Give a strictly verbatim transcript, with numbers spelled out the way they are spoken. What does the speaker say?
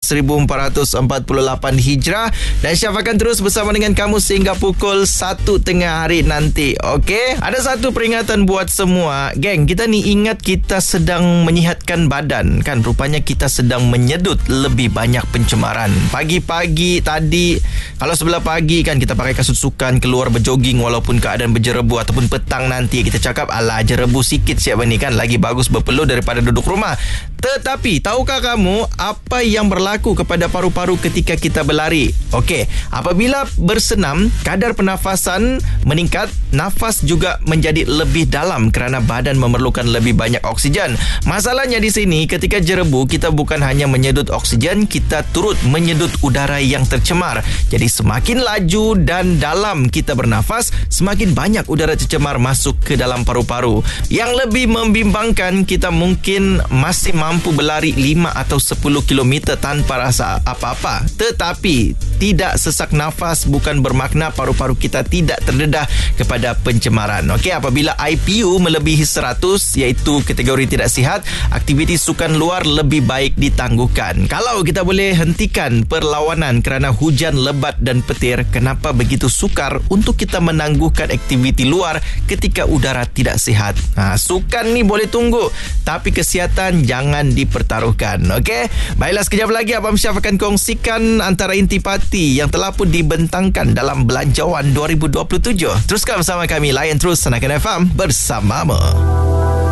seribu empat ratus empat puluh lapan Hijrah. Dan Syaf akan terus bersama dengan kamu sehingga pukul satu tengah hari nanti. Okey? Ada satu peringatan buat semua. Geng, kita ni ingat kita sedang menyihatkan badan. Kan rupanya kita sedang menyedut lebih banyak pencemaran. Pagi-pagi tadi, kalau sebelah pagi kan kita pakai kasut sukan, keluar berjoging walaupun keadaan berjerebu, ataupun petang nanti kita cakap, alah jerebu sikit siapa ni kan, lagi bagus berpeluh daripada duduk rumah. Tetapi tahukah kamu apa yang berlaku kepada paru-paru ketika kita berlari? Okey, apabila bersenam, kadar pernafasan meningkat, nafas juga menjadi lebih dalam kerana badan memerlukan lebih banyak oksigen. Masalahnya di sini, ketika jerebu, kita bukan hanya menyedut oksigen, kita turut menyedut udara yang tercemar. Jadi semakin laju dan dalam kita bernafas, semakin banyak udara tercemar masuk ke dalam paru-paru. Yang lebih membimbangkan, kita mungkin masih mampu berlari lima atau sepuluh kilometer tanpa rasa apa-apa. Tetapi tidak sesak nafas bukan bermakna paru-paru kita tidak terdedah kepada pencemaran. Okey, apabila I P U melebihi seratus, iaitu kategori tidak sihat, aktiviti sukan luar lebih baik ditangguhkan. Kalau kita boleh hentikan perlawanan kerana hujan lebat dan petir, kenapa begitu sukar untuk kita menangguhkan aktiviti luar ketika udara tidak sihat? Ha, sukan ni boleh tunggu, tapi kesihatan jangan dipertaruhkan. Okey? Baiklah, sekejap lagi Abang Syaf akan kongsikan antara intipati yang telah pun dibentangkan dalam Belanjawan dua ribu dua puluh tujuh. Teruskan bersama kami, layan terus Senakan F M bersamamu.